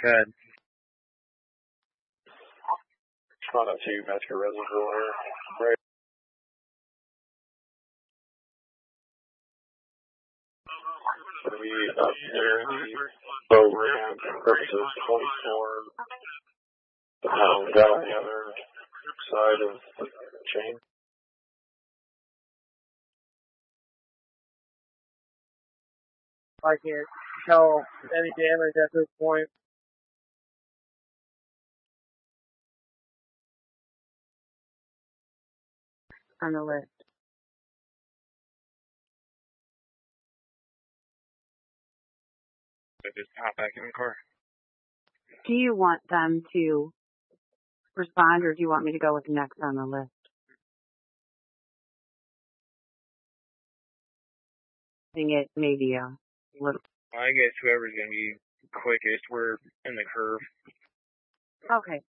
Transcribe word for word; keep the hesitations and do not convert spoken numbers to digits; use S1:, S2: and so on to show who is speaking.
S1: Good.
S2: Trying to two Metzger Reservoir. Right. Gonna be up near the boat ramp purposes twenty-four. Um, got on the other side of the chain.
S3: I can't tell any damage at this point.
S4: On the list.
S1: I just hop back in the car.
S4: Do you want them to respond, or do you want me to go with the next on the list? I think it maybe a little.
S1: I guess whoever's going to be quickest, we're in the curve.
S4: Okay.